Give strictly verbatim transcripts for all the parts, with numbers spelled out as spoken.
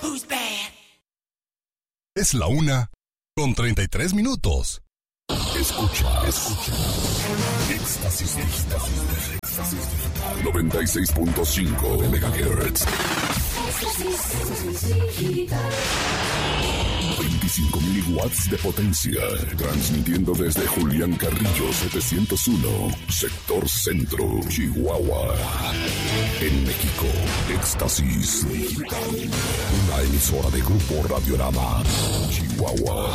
Who's bad? Es la una con treinta y tres minutos. Escucha, escucha. Éxtasis digital. Éxtasis digital. noventa y seis punto cinco megahertz. veinticinco mil watts de potencia. Transmitiendo desde Julián Carrillo setecientos uno, sector centro, Chihuahua. En México, Éxtasis Digital. Una emisora de Grupo Radiorama, Chihuahua.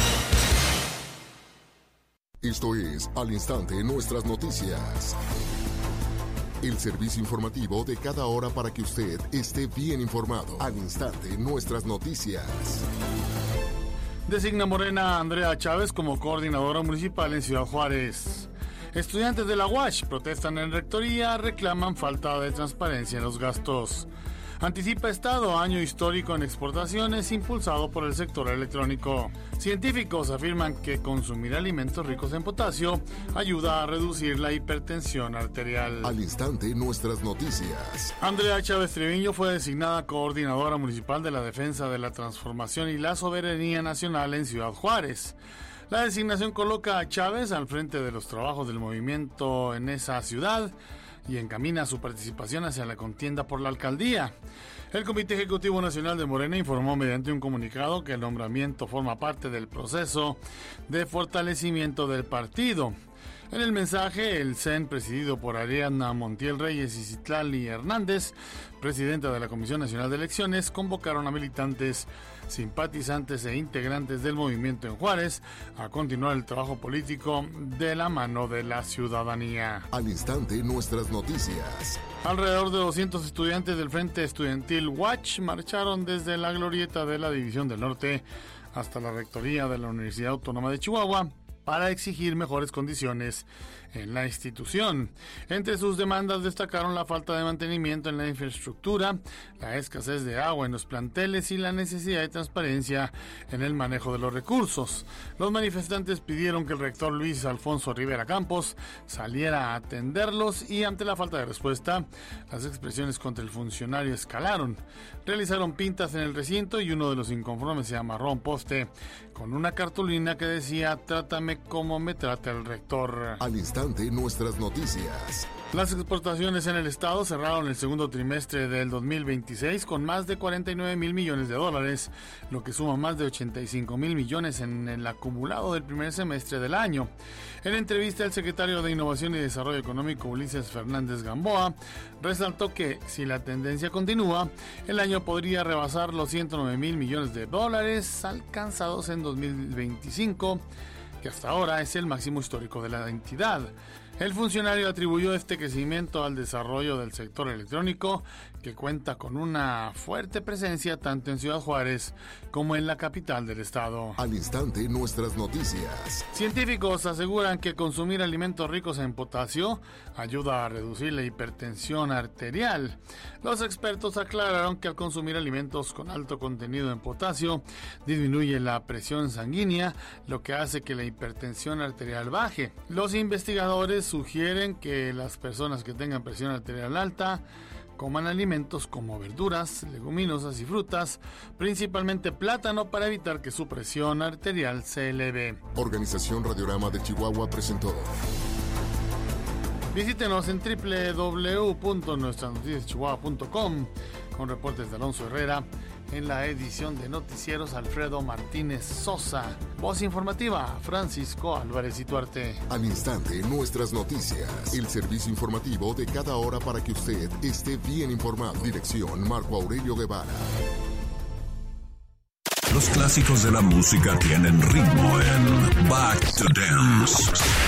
Esto es Al Instante Nuestras Noticias. El servicio informativo de cada hora para que usted esté bien informado. Al Instante Nuestras Noticias. Designa Morena a Andrea Chávez como coordinadora municipal en Ciudad Juárez. Estudiantes de la U A S H protestan en rectoría, reclaman falta de transparencia en los gastos. Anticipa Estado año histórico en exportaciones impulsado por el sector electrónico. Científicos afirman que consumir alimentos ricos en potasio ayuda a reducir la hipertensión arterial. Al instante, nuestras noticias. Andrea Chávez Treviño fue designada coordinadora municipal de la defensa de la transformación y la soberanía nacional en Ciudad Juárez. La designación coloca a Chávez al frente de los trabajos del movimiento en esa ciudad y encamina su participación hacia la contienda por la alcaldía. El Comité Ejecutivo Nacional de Morena informó mediante un comunicado que el nombramiento forma parte del proceso de fortalecimiento del partido. En el mensaje, el C E N, presidido por Ariadna Montiel Reyes y Citlali Hernández, presidenta de la Comisión Nacional de Elecciones, convocaron a militantes, simpatizantes e integrantes del movimiento en Juárez a continuar el trabajo político de la mano de la ciudadanía. Al instante, nuestras noticias. Alrededor de doscientos estudiantes del Frente Estudiantil U A C H marcharon desde la glorieta de la División del Norte hasta la rectoría de la Universidad Autónoma de Chihuahua para exigir mejores condiciones en la institución. Entre sus demandas destacaron la falta de mantenimiento en la infraestructura, la escasez de agua en los planteles y la necesidad de transparencia en el manejo de los recursos. Los manifestantes pidieron que el rector Luis Alfonso Rivera Campos saliera a atenderlos y ante la falta de respuesta, las expresiones contra el funcionario escalaron. Realizaron pintas en el recinto y uno de los inconformes se amarró a un poste con una cartulina que decía "Trátame como me trata el rector". Al instante, nuestras noticias. Las exportaciones en el estado cerraron el segundo trimestre del dos mil veintiséis con más de cuarenta y nueve mil millones de dólares, lo que suma más de ochenta y cinco mil millones en el acumulado del primer semestre del año. En entrevista, el secretario de Innovación y Desarrollo Económico, Ulises Fernández Gamboa, resaltó que si la tendencia continúa, el año podría rebasar los ciento nueve mil millones de dólares alcanzados en dos mil veinticinco, que hasta ahora es el máximo histórico de la entidad. El funcionario atribuyó este crecimiento al desarrollo del sector electrónico, que cuenta con una fuerte presencia tanto en Ciudad Juárez como en la capital del estado. Al instante, nuestras noticias. Científicos aseguran que consumir alimentos ricos en potasio ayuda a reducir la hipertensión arterial. Los expertos aclararon que al consumir alimentos con alto contenido en potasio disminuye la presión sanguínea, lo que hace que la hipertensión arterial baje. Los investigadores sugieren que las personas que tengan presión arterial alta coman alimentos como verduras, leguminosas y frutas, principalmente plátano, para evitar que su presión arterial se eleve. Organización Radiorama de Chihuahua presentó. Visítenos en doble u doble u doble u punto nuestras noticias chihuahua punto com con reportes de Alonso Herrera. En la edición de noticieros, Alfredo Martínez Sosa. Voz informativa, Francisco Álvarez Ituarte. Al instante, nuestras noticias. El servicio informativo de cada hora para que usted esté bien informado. Dirección Marco Aurelio Guevara. Los clásicos de la música tienen ritmo en Back to Dance.